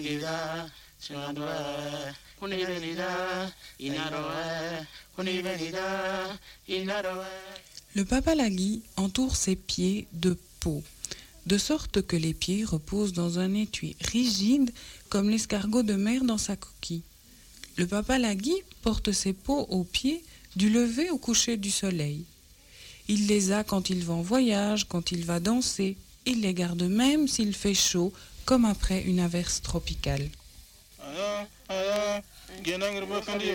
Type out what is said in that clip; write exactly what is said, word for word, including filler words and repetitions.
Le papalagui entoure ses pieds de peau, de sorte que les pieds reposent dans un étui rigide comme l'escargot de mer dans sa coquille. Le papalagui porte ses peaux aux pieds du lever au coucher du soleil. Il les a quand il va en voyage, quand il va danser. Il les garde même s'il fait chaud, comme après une averse tropicale. Aya, aya, genang reba kandi